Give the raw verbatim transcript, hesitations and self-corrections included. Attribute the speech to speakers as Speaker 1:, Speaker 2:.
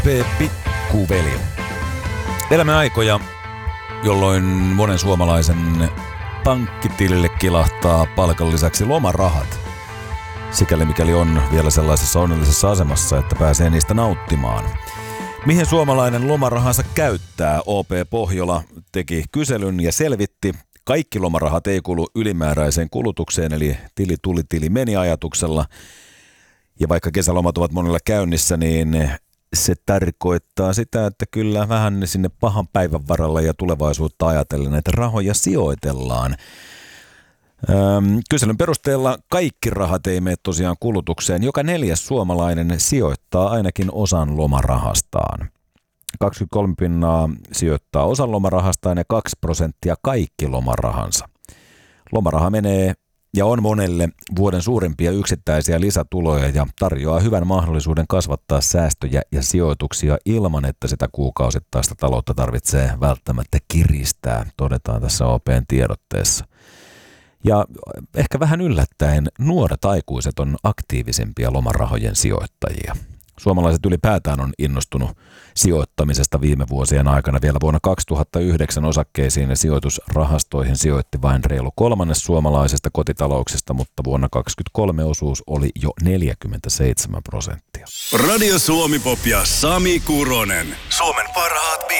Speaker 1: P. Pikkuveli. Elämme aikoja, jolloin monen suomalaisen pankkitilille kilahtaa palkan lisäksi lomarahat. Sikäli mikäli on vielä sellaisessa onnellisessa asemassa, että pääsee niistä nauttimaan. Mihin suomalainen lomarahansa käyttää? O P Pohjola teki kyselyn ja selvitti. Kaikki lomarahat ei kulu ylimääräiseen kulutukseen, eli tili tuli, tili meni ajatuksella. Ja vaikka kesälomat ovat monella käynnissä, niin se tarkoittaa sitä, että kyllä vähän sinne pahan päivän varalla ja tulevaisuutta ajatellen näitä rahoja sijoitellaan. Öm, kyselyn perusteella kaikki rahat ei mene tosiaan kulutukseen. Joka neljäs suomalainen sijoittaa ainakin osan lomarahastaan. kaksikymmentäkolme pinnaa sijoittaa osan lomarahastaan ja kaksi prosenttia kaikki lomarahansa. Lomaraha menee ja on monelle vuoden suurimpia yksittäisiä lisätuloja ja tarjoaa hyvän mahdollisuuden kasvattaa säästöjä ja sijoituksia ilman, että sitä kuukausittaista taloutta tarvitsee välttämättä kiristää, todetaan tässä O P:n tiedotteessa. Ja ehkä vähän yllättäen nuoret aikuiset on aktiivisempia lomarahojen sijoittajia. Suomalaiset ylipäätään on innostunut sijoittamisesta viime vuosien aikana. Vielä vuonna kaksituhattayhdeksän osakkeisiin ja sijoitusrahastoihin sijoitti vain reilu kolmannes suomalaisesta kotitalouksista, mutta vuonna kaksituhattakaksikymmentäkolme osuus oli jo neljäkymmentäseitsemän prosenttia.
Speaker 2: Radio Suomi Pop ja Sami Kuronen. Suomen parhaat